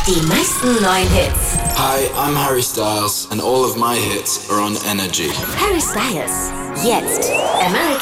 Die meisten neuen Hits. Hi, I'm Harry Styles and all of my hits are on Energy. Harry Styles. Jetzt. American